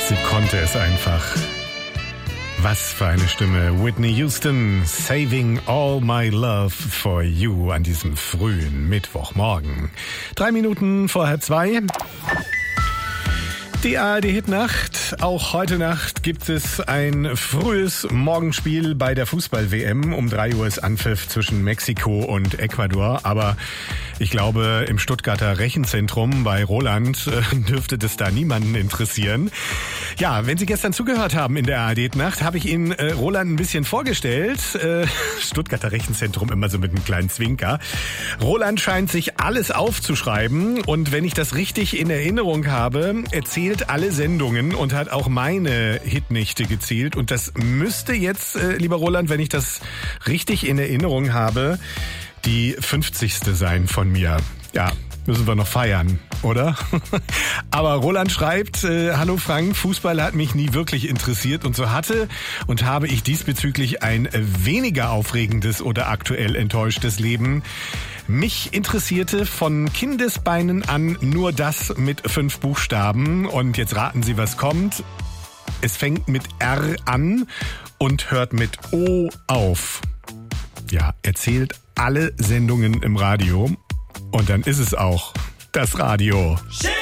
Sie konnte es einfach. Was für eine Stimme. Whitney Houston, Saving All My Love for You an diesem frühen Mittwochmorgen. 3 Minuten vor 1:30. Die ARD-Hitnacht. Auch heute Nacht gibt es ein frühes Morgenspiel bei der Fußball-WM. Um 3 Uhr ist Anpfiff zwischen Mexiko und Ecuador. Aber ich glaube, im Stuttgarter Rechenzentrum bei Roland dürfte das da niemanden interessieren. Ja, wenn Sie gestern zugehört haben in der ARD-Nacht, habe ich Ihnen Roland ein bisschen vorgestellt. Stuttgarter Rechenzentrum immer so mit einem kleinen Zwinker. Roland scheint sich alles aufzuschreiben. Und wenn ich das richtig in Erinnerung habe, erzählt alle Sendungen und hat auch meine Hitnächte gezählt. Und das müsste jetzt, lieber Roland, wenn ich das richtig in Erinnerung habe, die 50. sein von mir. Ja, müssen wir noch feiern, oder? Aber Roland schreibt, hallo Frank, Fußball hat mich nie wirklich interessiert und so hatte und habe ich diesbezüglich ein weniger aufregendes oder aktuell enttäuschtes Leben. Mich interessierte von Kindesbeinen an nur das mit 5 Buchstaben und jetzt raten Sie, was kommt. Es fängt mit R an und hört mit O auf. Ja, erzählt alle Sendungen im Radio und dann ist es auch das Radio. Shit!